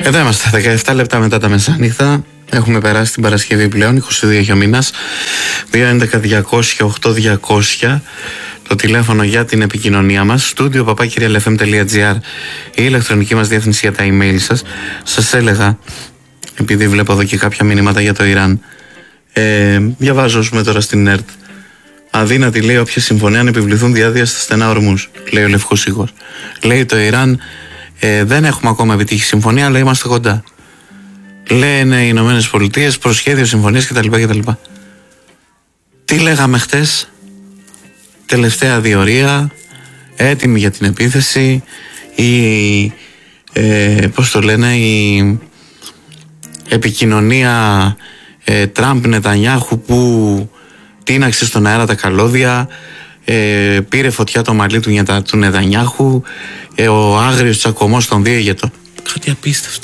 Εδώ είμαστε, 17 λεπτά μετά τα μεσάνυχτα. Έχουμε περάσει την Παρασκευή πλέον, 22 έχει ο μήνας. 211-200-8200 το τηλέφωνο για την επικοινωνία μας. studio@realfm.gr η ηλεκτρονική μας διεύθυνση για τα email σας. Σας έλεγα, επειδή βλέπω εδώ και κάποια μηνύματα για το Ιράν, διαβάζω τώρα στην ΕΡΤ. Αδύνατη, λέει, όποια συμφωνία αν επιβληθούν διάδια στα στενά ορμούς, λέει ο Λευκός Οίκος. Λέει το Ιράν, δεν έχουμε ακόμα επιτύχει συμφωνία, αλλά είμαστε κοντά. Λένε οι Ηνωμένες Πολιτείες προσχέδιο συμφωνίας κτλ. Τι λέγαμε χτες? Τελευταία διορία, έτοιμη για την επίθεση, η επικοινωνία Τραμπ-Νετανιάχου που τίναξε στον αέρα τα καλώδια, πήρε φωτιά το μαλλί του Νετανιάχου, ο άγριος τσακωμός των δύο για το... Κάτι απίστευτο.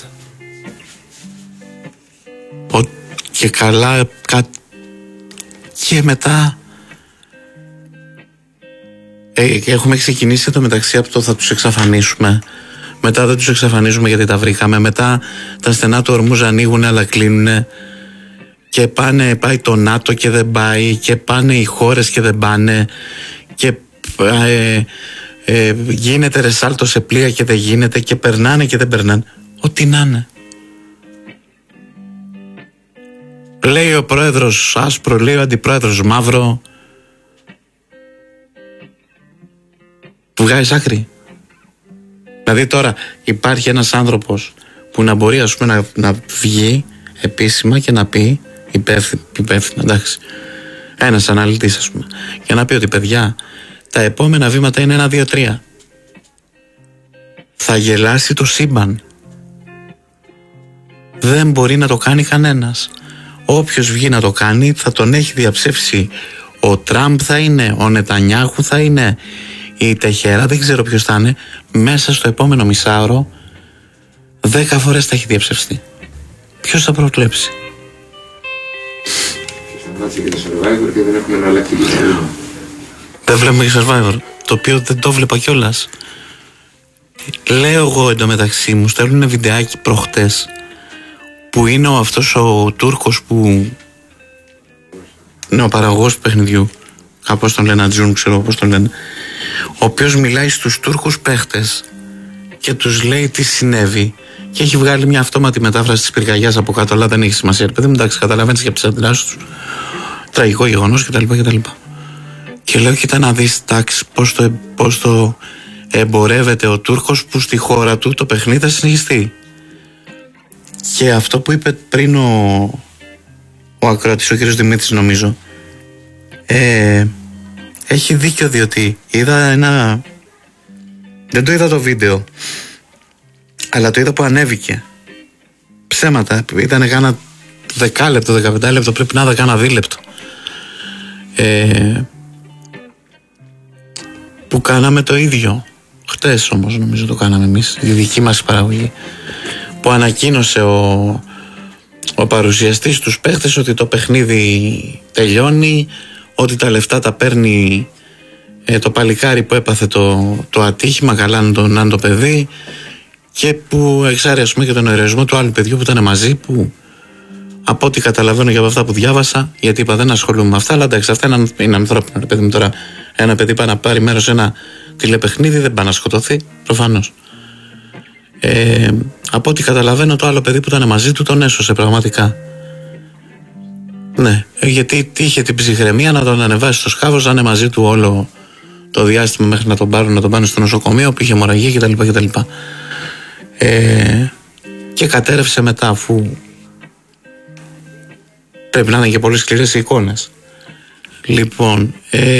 Και καλά και μετά έχουμε ξεκινήσει το μεταξύ από το θα τους εξαφανίσουμε, μετά δεν τους εξαφανίζουμε γιατί τα βρήκαμε, μετά τα στενά του ορμούς ανοίγουν αλλά κλείνουν και πάει το ΝΑΤΟ και δεν πάει και πάνε οι χώρες και δεν πάνε και γίνεται ρεσάλτο σε πλοία και δεν γίνεται και περνάνε και δεν περνάνε, ό,τι να είναι. Λέει ο πρόεδρος άσπρο, λέει ο αντιπρόεδρος μαύρο. Που βγάζει άκρη. Δηλαδή τώρα υπάρχει ένας άνθρωπος που να μπορεί, ας πούμε, να βγει επίσημα και να πει υπεύθυνα, εντάξει, ένας αναλυτής, ας πούμε, και να πει ότι παιδιά, τα επόμενα βήματα είναι 1, 2, 3. Θα γελάσει το σύμπαν. Δεν μπορεί να το κάνει κανένας. Όποιος βγει να το κάνει θα τον έχει διαψεύσει. Ο Τραμπ θα είναι, ο Νετανιάχου θα είναι, η Τεχερά, δεν ξέρω ποιος θα είναι. Μέσα στο επόμενο μισάωρο 10 φορές θα έχει διαψευστεί. Ποιος θα προβλέψει? Και το Survivor και δεν έχουμε να αλλάξει. Δεν βλέπουμε και Survivor, το οποίο δεν το βλέπα κιόλας. Λέω εγώ εντωμεταξύ μου, στέλνουν βιντεάκι προχτές που είναι αυτός ο Τούρκος που είναι ο παραγωγός του παιχνιδιού, κάπως τον λένε Ατζούν, ξέρω πώς τον λένε, ο οποίος μιλάει στους Τούρκους παίχτες και τους λέει τι συνέβη και έχει βγάλει μια αυτόματη μετάφραση της πυρκαγιάς από κάτω, αλλά δεν έχει σημασία, παιδί μου, εντάξει, καταλαβαίνεις και από τις αντιδράσεις τους, τραγικό γεγονός κτλ. Και λέω, κοίτα να δεις, τάξη, πώς το εμπορεύεται ο Τούρκος που στη χώρα του το παιχνίδι θα συνεχιστεί. Και αυτό που είπε πριν ο ακροατής, ο κύριος Δημήτρης νομίζω, έχει δίκιο, διότι δεν το είδα το βίντεο, αλλά το είδα που ανέβηκε. Ψέματα, ήταν κάνα 10 λεπτό, 15 λεπτό, πρέπει να είδα κάνα 2 λεπτό. Που κάναμε το ίδιο. Χτες όμως νομίζω το κάναμε εμείς, η δική μας παραγωγή. Που ανακοίνωσε ο παρουσιαστής τους παίχτες ότι το παιχνίδι τελειώνει, ότι τα λεφτά τα παίρνει το παλικάρι που έπαθε το ατύχημα, καλά να είναι το παιδί, και που εξάρει, ας πούμε, και τον ερωισμό του άλλου παιδιού που ήταν μαζί, που από ό,τι καταλαβαίνω και από αυτά που διάβασα, γιατί είπα δεν ασχολούμαι με αυτά, αλλά εντάξει, αυτά είναι ανθρώπινα, παιδί μου. Τώρα ένα παιδί πάει να πάρει μέρος σε ένα τηλεπαιχνίδι, δεν πάει να σκοτωθεί, προφανώς. Από ό,τι καταλαβαίνω, το άλλο παιδί που ήταν μαζί του τον έσωσε πραγματικά. Ναι, γιατί είχε την ψυχραιμία να τον ανεβάσει στο σκάφος, να είναι μαζί του όλο το διάστημα μέχρι να τον πάνε στο νοσοκομείο που είχε αιμορραγία κτλ. Και κατέρευσε μετά, αφού πρέπει να είναι και πολύ σκληρές οι εικόνες. Λοιπόν,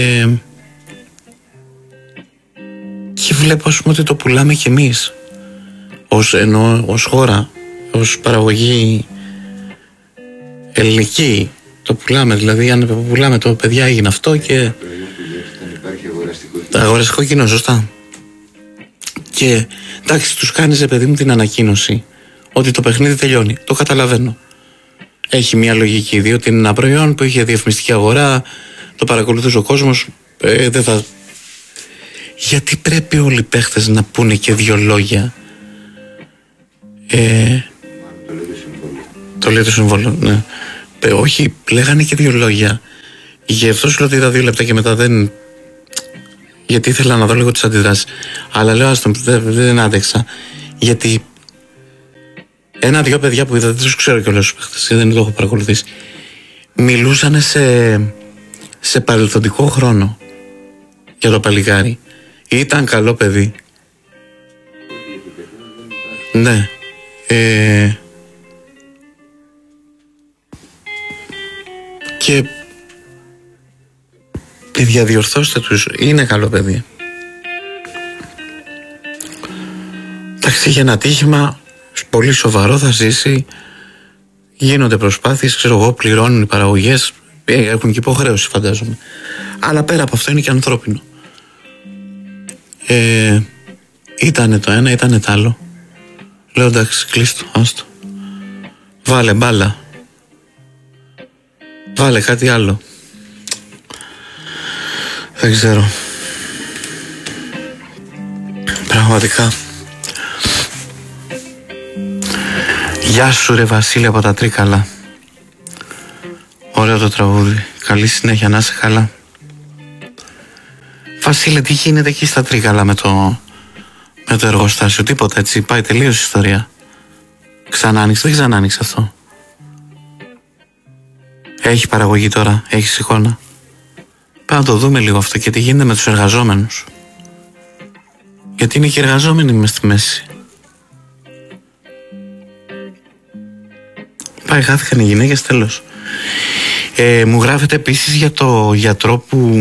και βλέπω, ας πούμε, ότι το πουλάμε κι εμείς ως χώρα, ως παραγωγή ελληνική. Το πουλάμε, δηλαδή αν πουλάμε το παιδιά έγινε αυτό και αγοραστικό κοινό, σωστά. Και εντάξει, τους κάνεις, παιδί μου, την ανακοίνωση ότι το παιχνίδι τελειώνει, το καταλαβαίνω. Έχει μια λογική, διότι είναι ένα προϊόν που είχε διαφημιστική αγορά, το παρακολουθούσε ο κόσμος, δεν θα... Γιατί πρέπει όλοι οι παίχτες να πούνε και 2 λόγια Το λέει το συμβόλαιο, ναι. Όχι, λέγανε και 2 λόγια. Γι' αυτό σου λέω ότι είδα 2 λεπτά και μετά δεν. Γιατί ήθελα να δω λίγο τις αντιδράσεις. Αλλά λέω άστον, δεν άντεξα. Γιατί 1-2 παιδιά που είδα, δεν τους ξέρω κιόλας τους παίχτες, δεν το έχω παρακολουθήσει. Μιλούσαν σε παρελθοντικό χρόνο για το παλικάρι. Ήταν καλό παιδί. Ναι. Και παιδιά, διορθώστε τους, είναι καλό παιδί. Εντάξει, είχε ένα ατύχημα πολύ σοβαρό, θα ζήσει. Γίνονται προσπάθειες, ξέρω εγώ, πληρώνουν οι παραγωγές, έχουν και υποχρέωση φαντάζομαι. Αλλά πέρα από αυτό είναι και ανθρώπινο. Ήτανε το ένα, ήτανε το άλλο. Λέω εντάξει, κλείστο, άστο. Βάλε μπάλα. Βάλε κάτι άλλο. Δεν ξέρω. Πραγματικά. Γεια σου ρε Βασίλη από τα Τρίκαλα. Ωραίο το τραγούδι. Καλή συνέχεια, να είσαι καλά. Βασίλη, τι γίνεται εκεί στα Τρίκαλα με το εργοστάσιο? Τίποτα, έτσι, πάει τελείως η ιστορία. Ξανά άνοιξε, δεν ξανά άνοιξε αυτό? Έχει παραγωγή τώρα, έχει εικόνα? Πάμε να το δούμε λίγο αυτό και τι γίνεται με τους εργαζόμενους. Γιατί είναι και εργαζόμενοι μες στη μέση. Πάει, χάθηκαν οι γυναίκες, τέλος. Μου γράφετε επίσης για το γιατρό που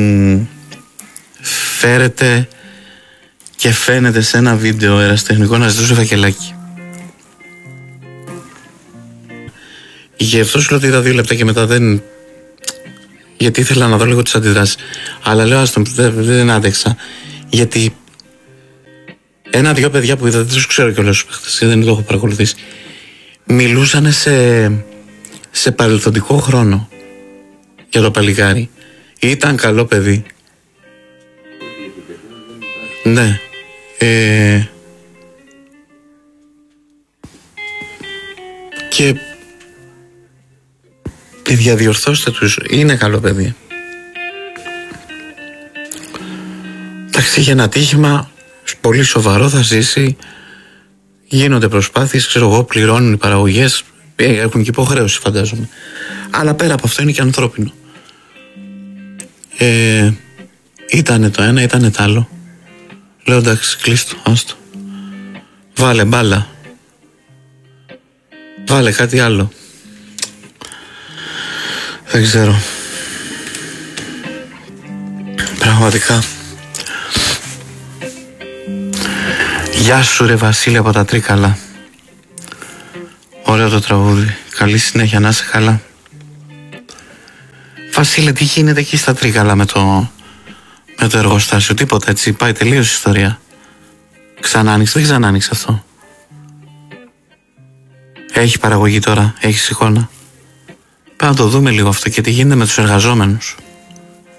φέρεται και φαίνεται σε ένα βίντεο ερασιτεχνικό να ζητούσε φακελάκι. Γι' αυτό σου λέω ότι είδα 2 λεπτά και μετά δεν. Γιατί ήθελα να δω λίγο τις αντιδράσεις. Αλλά λέω άστον, δεν άντεξα. Γιατί 1-2 παιδιά που είδα, δεν τους ξέρω κιόλας τους παίχτες, δεν το έχω παρακολουθήσει. Μιλούσαν σε παρελθοντικό χρόνο για το παλικάρι. Ήταν καλό παιδί. Ναι. Και παιδιά, διορθώστε τους, είναι καλό παιδί. Εντάξει, είχε ένα ατύχημα πολύ σοβαρό, θα ζήσει. Γίνονται προσπάθειες, ξέρω εγώ, πληρώνουν οι παραγωγές, έχουν και υποχρέωση φαντάζομαι. Αλλά πέρα από αυτό είναι και ανθρώπινο. Ήτανε το ένα, ήτανε το άλλο. Λέω εντάξει, κλείστο, άστο. Βάλε μπάλα. Βάλε κάτι άλλο. Δεν ξέρω. Πραγματικά. Γεια σου ρε Βασίλη από τα Τρίκαλα. Ωραίο το τραγούδι. Καλή συνέχεια, να είσαι καλά. Βασίλη, τι γίνεται εκεί στα Τρίκαλα με το εργοστάσιο? Τίποτα, έτσι, πάει τελείως η ιστορία. Ξανά άνοιξε, δεν ξανά άνοιξε αυτό? Έχει παραγωγή τώρα, έχει εικόνα? Πάμε να το δούμε λίγο αυτό και τι γίνεται με τους εργαζόμενους.